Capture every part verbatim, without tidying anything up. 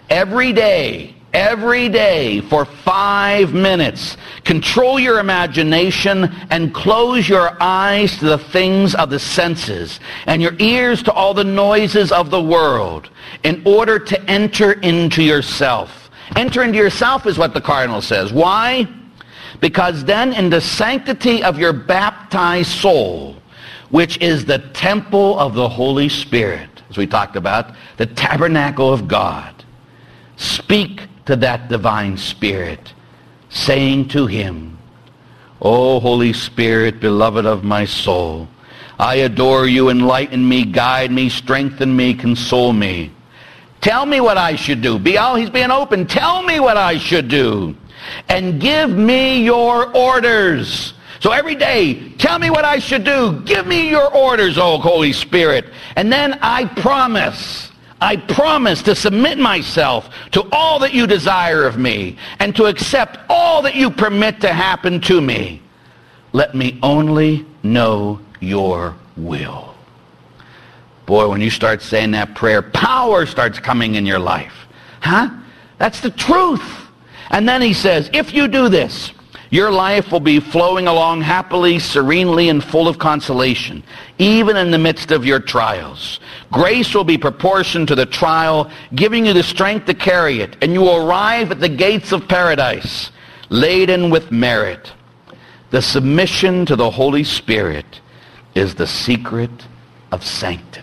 Every day, every day for five minutes, control your imagination and close your eyes to the things of the senses and your ears to all the noises of the world in order to enter into yourself. Enter into yourself is what the cardinal says. Why? Because then in the sanctity of your baptized soul, which is the temple of the Holy Spirit, as we talked about, the tabernacle of God, speak to that divine Spirit, saying to him, O Holy Spirit, beloved of my soul, I adore you, enlighten me, guide me, strengthen me, console me. Tell me what I should do. Be, oh, he's being open. Tell me what I should do. And give me your orders. So every day, tell me what I should do. Give me your orders, O Holy Spirit. And then I promise, I promise to submit myself to all that you desire of me and to accept all that you permit to happen to me. Let me only know your will. Boy, when you start saying that prayer, power starts coming in your life. Huh? That's the truth. And then he says, if you do this, your life will be flowing along happily, serenely, and full of consolation, even in the midst of your trials. Grace will be proportioned to the trial, giving you the strength to carry it, and you will arrive at the gates of paradise, laden with merit. The submission to the Holy Spirit is the secret of sanctity.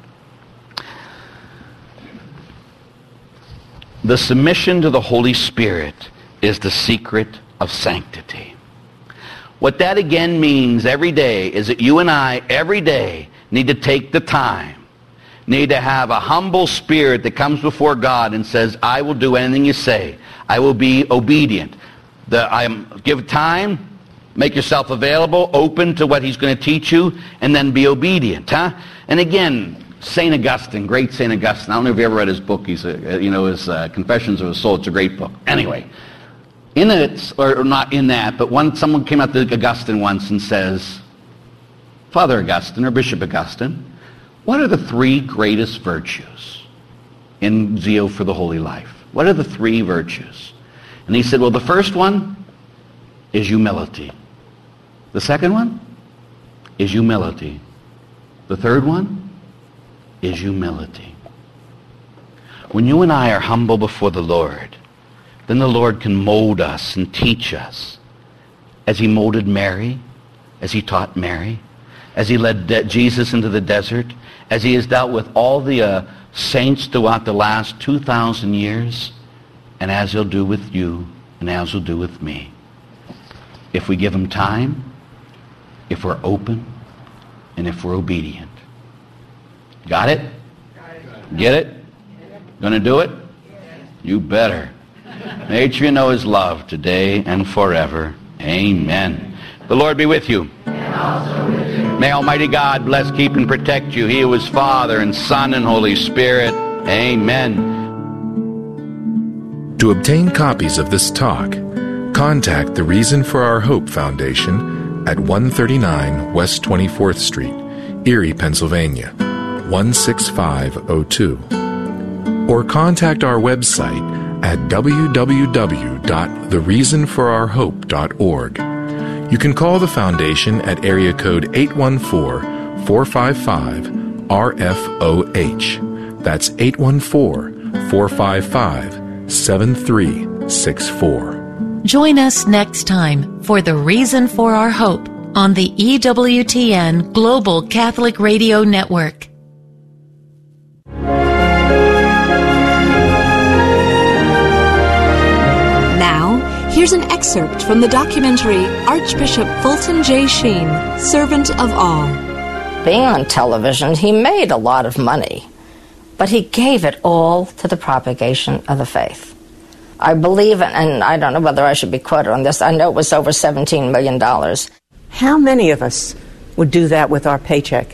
The submission to the Holy Spirit is the secret of sanctity. What that again means every day is that you and I every day need to take the time, need to have a humble spirit that comes before God and says, I will do anything you say. I will be obedient. The, I am, give time, make yourself available, open to what he's going to teach you, and then be obedient. Huh? And again, Saint Augustine, great Saint Augustine. I don't know if you ever read his book. He's, a, you know, his uh, Confessions of a Soul. It's a great book. Anyway, in it, or not in that, but one, someone came up to Augustine once and says, Father Augustine, or Bishop Augustine, what are the three greatest virtues in zeal for the holy life? What are the three virtues? And he said, well, the first one is humility. The second one is humility. The third one is humility. When you and I are humble before the Lord, then the Lord can mold us and teach us as he molded Mary, as he taught Mary, as he led de- Jesus into the desert, as he has dealt with all the uh, saints throughout the last two thousand years, and as he'll do with you, and as he'll do with me. If we give him time, if we're open, and if we're obedient. Got it? Get it? Gonna do it? You better. Make sure you know his love today and forever. Amen. The Lord be with you. And also with you. May Almighty God bless, keep, and protect you. He who is Father and Son and Holy Spirit. Amen. To obtain copies of this talk, contact the Reason for Our Hope Foundation at one thirty-nine West twenty-fourth Street, Erie, Pennsylvania, one six five zero two. Or contact our website at w w w dot the reason for our hope dot org. You can call the foundation at area code eight one four, four five five, R F O H. That's eight one four, four five five, seven three six four. Join us next time for The Reason for Our Hope on the E W T N Global Catholic Radio Network. Here's an excerpt from the documentary Archbishop Fulton J. Sheen, Servant of All. Being on television, he made a lot of money, but he gave it all to the propagation of the faith. I believe, and I don't know whether I should be quoted on this, I know it was over seventeen million dollars. How many of us would do that with our paycheck?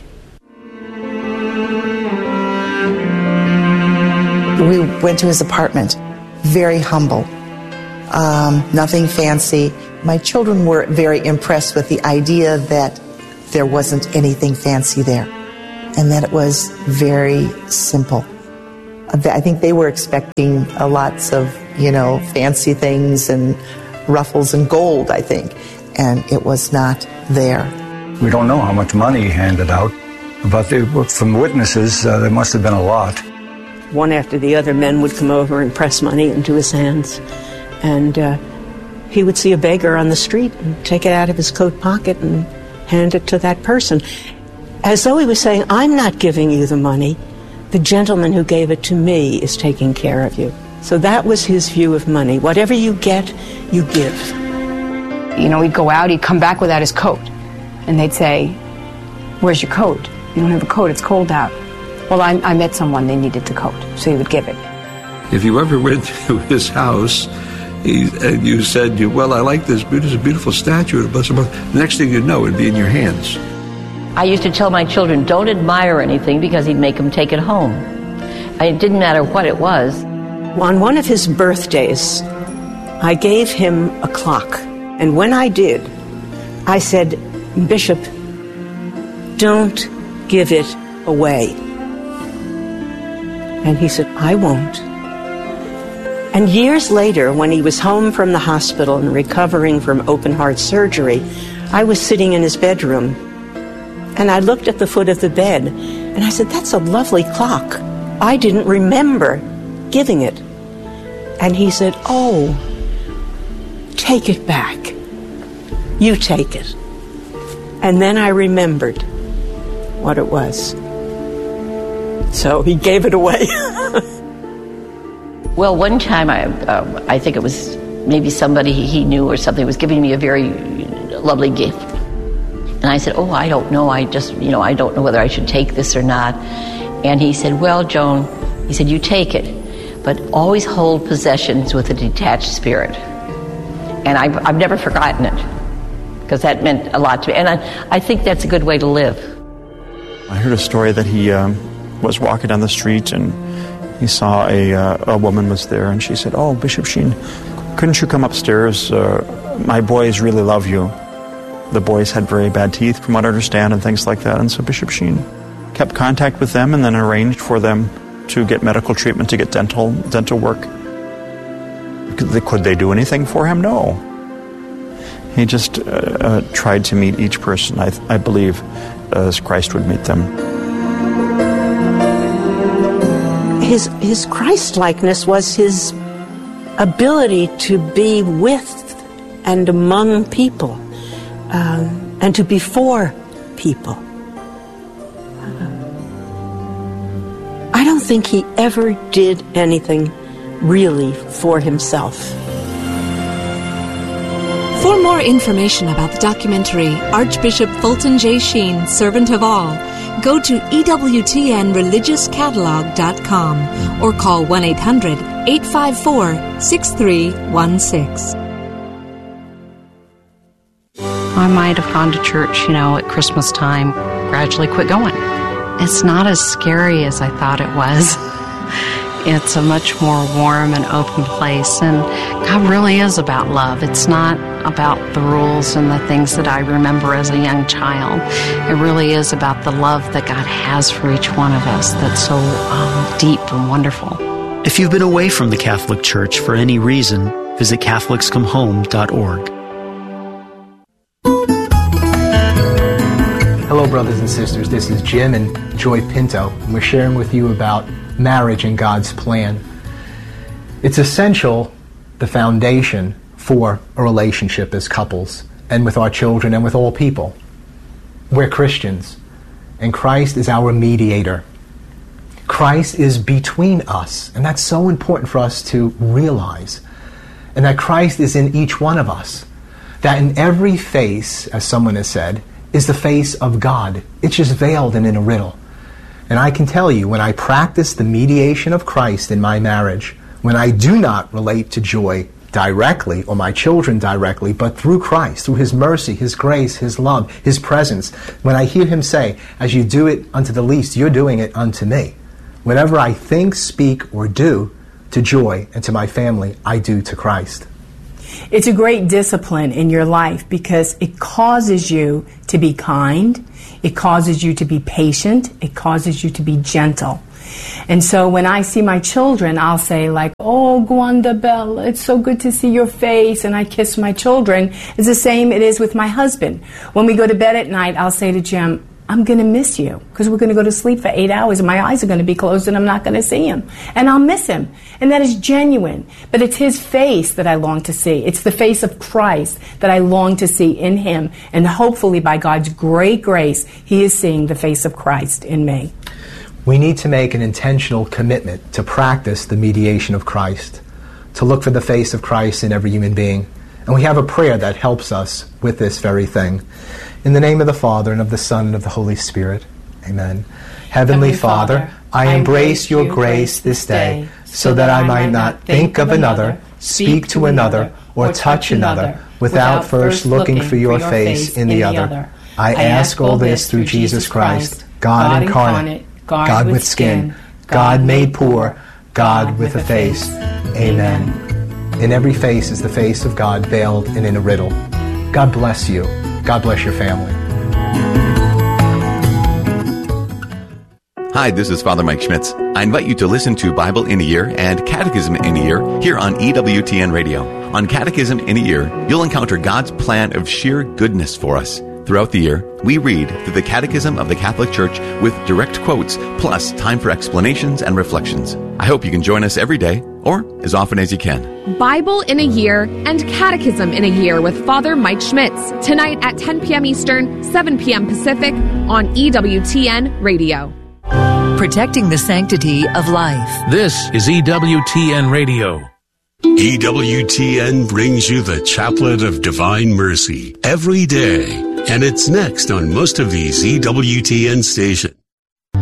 We went to his apartment, very humble. Um, nothing fancy. My children were very impressed with the idea that there wasn't anything fancy there and that it was very simple. I think they were expecting uh, lots of, you know, fancy things and ruffles and gold, I think. And it was not there. We don't know how much money he handed out, but they, from witnesses, uh, there must have been a lot. One after the other, men would come over and press money into his hands. And uh, he would see a beggar on the street and take it out of his coat pocket and hand it to that person. As though he was saying, I'm not giving you the money. The gentleman who gave it to me is taking care of you. So that was his view of money. Whatever you get, you give. You know, he'd go out, he'd come back without his coat. And they'd say, where's your coat? You don't have a coat, it's cold out. Well, I, I met someone, they needed the coat, so he would give it. If you ever went to his house, he, and you said, well, I like this, it's a beautiful statue, the next thing you'd know, it'd be in your hands. I used to tell my children, don't admire anything, because he'd make them take it home. It didn't matter what it was. On one of his birthdays, I gave him a clock. And when I did, I said, Bishop, don't give it away. And he said, I won't. And years later, when he was home from the hospital and recovering from open-heart surgery, I was sitting in his bedroom, and I looked at the foot of the bed, and I said, that's a lovely clock. I didn't remember giving it. And he said, oh, take it back. You take it. And then I remembered what it was. So he gave it away. Well, one time, I, uh, I think it was maybe somebody he knew or something was giving me a very lovely gift. And I said, oh, I don't know. I just, you know, I don't know whether I should take this or not. And he said, well, Joan, he said, you take it, but always hold possessions with a detached spirit. And I've, I've never forgotten it, because that meant a lot to me. And I, I think that's a good way to live. I heard a story that he um, was walking down the street and he saw a, uh, a woman was there, and she said, oh, Bishop Sheen, couldn't you come upstairs? Uh, my boys really love you. The boys had very bad teeth, from what I understand, and things like that. And so Bishop Sheen kept contact with them and then arranged for them to get medical treatment, to get dental dental work. Could they, could they do anything for him? No. He just uh, uh, tried to meet each person, I, I believe, as Christ would meet them. His, his Christ-likeness was his ability to be with and among people, um, and to be for people. I don't think he ever did anything really for himself. For more information about the documentary Archbishop Fulton J. Sheen, Servant of All, go to E W T N religious catalog dot com or call one eight hundred eight five four six three one six. I might have gone to church, you know, at Christmas time, gradually quit going. It's not as scary as I thought it was. It's a much more warm and open place, and God really is about love. It's not about the rules and the things that I remember as a young child. It really is about the love that God has for each one of us that's so um, deep and wonderful. If you've been away from the Catholic Church for any reason, visit Catholics Come Home dot org. Hello, brothers and sisters. This is Jim and Joy Pinto, and we're sharing with you about marriage and God's plan. It's essential, the foundation for a relationship as couples, and with our children and with all people. We're Christians, and Christ is our mediator. Christ is between us, and that's so important for us to realize. And that Christ is in each one of us. That in every face, as someone has said, is the face of God. It's just veiled and in a riddle. And I can tell you, when I practice the mediation of Christ in my marriage, when I do not relate to Joy directly or my children directly, but through Christ, through His mercy, His grace, His love, His presence, when I hear Him say, as you do it unto the least, you're doing it unto me. Whatever I think, speak, or do to Joy and to my family, I do to Christ. It's a great discipline in your life because it causes you to be kind, it causes you to be patient, it causes you to be gentle. And so when I see my children, I'll say like, oh, Gwanda Bell, it's so good to see your face, and I kiss my children. It's the same it is with my husband. When we go to bed at night, I'll say to Jim, I'm going to miss you, because we're going to go to sleep for eight hours and my eyes are going to be closed and I'm not going to see him. And I'll miss him. And that is genuine. But it's his face that I long to see. It's the face of Christ that I long to see in him. And hopefully by God's great grace, he is seeing the face of Christ in me. We need to make an intentional commitment to practice the mediation of Christ, to look for the face of Christ in every human being. And we have a prayer that helps us with this very thing. In the name of the Father, and of the Son, and of the Holy Spirit. Amen. Heavenly, Heavenly Father, Father, I embrace your grace this day, so that I might not think of another, speak to another, or touch another, without first looking for your face in the other. I ask all this through Jesus Christ, God incarnate, God with skin, God made poor, God with a face. Amen. In every face is the face of God veiled and in a riddle. God bless you. God bless your family. Hi, this is Father Mike Schmitz. I invite you to listen to Bible in a Year and Catechism in a Year here on E W T N Radio. On Catechism in a Year, you'll encounter God's plan of sheer goodness for us. Throughout the year, we read through the Catechism of the Catholic Church with direct quotes, plus time for explanations and reflections. I hope you can join us every day, or as often as you can. Bible in a Year and Catechism in a Year with Father Mike Schmitz, tonight at ten p.m. Eastern, seven p.m. Pacific, on E W T N Radio. Protecting the sanctity of life. This is E W T N Radio. E W T N brings you the Chaplet of Divine Mercy every day. And it's next on most of these E W T N stations.